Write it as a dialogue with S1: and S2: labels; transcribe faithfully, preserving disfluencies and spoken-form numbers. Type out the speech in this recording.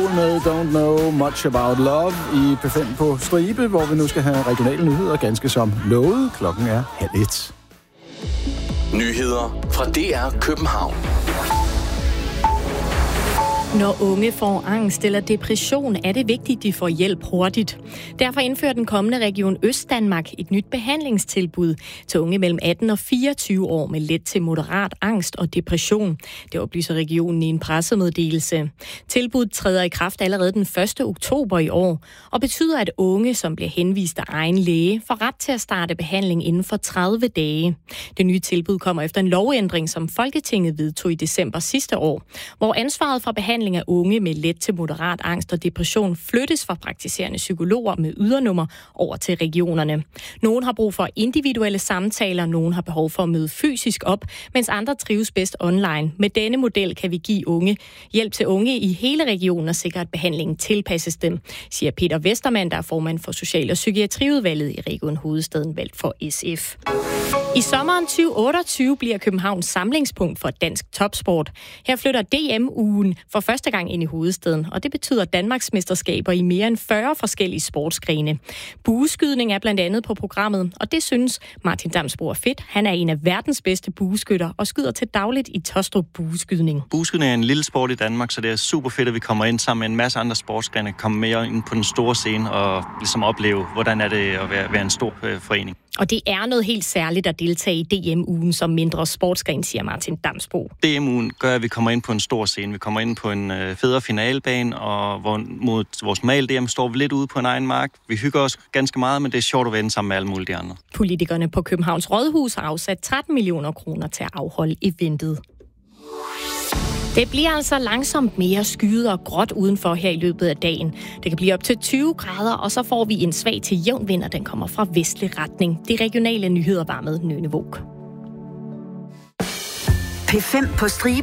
S1: med Don't Know Much About Love i P fem på stribe, hvor vi nu skal have regionale nyheder ganske som lovet. Klokken er halv et.
S2: Nyheder fra D R København.
S3: Når unge får angst eller depression, er det vigtigt, at de får hjælp hurtigt. Derfor indfører den kommende Region Østdanmark et nyt behandlingstilbud til unge mellem atten og fireogtyve år med let til moderat angst og depression. Det oplyser regionen i en pressemeddelelse. Tilbuddet træder i kraft allerede den første oktober i år og betyder, at unge, som bliver henvist af egen læge, får ret til at starte behandling inden for tredive dage. Det nye tilbud kommer efter en lovændring, som Folketinget vedtog i december sidste år, hvor ansvaret for behandling af unge med let til moderat angst og depression flyttes fra praktiserende psykologer med ydernummer over til regionerne. Nogle har brug for individuelle samtaler, nogle har behov for at møde fysisk op, mens andre trives bedst online. Med denne model kan vi give unge hjælp til unge i hele regionen og sikre, at behandlingen tilpasses dem, siger Peter Vestermann, der er formand for Social- og Psykiatriudvalget i Region Hovedstaden, valgt for S F. I sommeren tyve otteogtyve bliver Københavns samlingspunkt for dansk topsport. Her flytter D M-ugen for første gang ind i hovedstaden, og det betyder Danmarks mesterskaber i mere end fyrre forskellige sportsgrene. Bueskydning er blandt andet på programmet, og det synes Martin Damsbo er fedt. Han er en af verdens bedste bueskytter og skyder til dagligt i Tostrup Bueskydning.
S4: Bueskydning er en lille sport i Danmark, så det er super fedt, at vi kommer ind sammen med en masse andre sportsgrene, kommer mere ind på den store scene og ligesom opleve, hvordan er det at være, være en stor øh, forening.
S3: Og det er noget helt særligt at deltage i D M-ugen som mindre sportsgren, siger Martin Damsbo.
S4: D M-ugen gør, at vi kommer ind på en stor scene. Vi kommer ind på en øh, federe finalebane, og hvor, mod vores normale D M står vi lidt ude på en egen mark. Vi hygger os ganske meget, men det er sjovt at vende sammen med alle mulige andre.
S3: Politikerne på Københavns Rådhus har afsat tretten millioner kroner til at afholde eventet. Det bliver altså langsomt mere skyet og gråt udenfor her i løbet af dagen. Det kan blive op til tyve grader, og så får vi en svag til jævn vind, og den kommer fra vestlig retning. De regionale nyheder var med Nøgne Våg.
S5: P fem på stribe.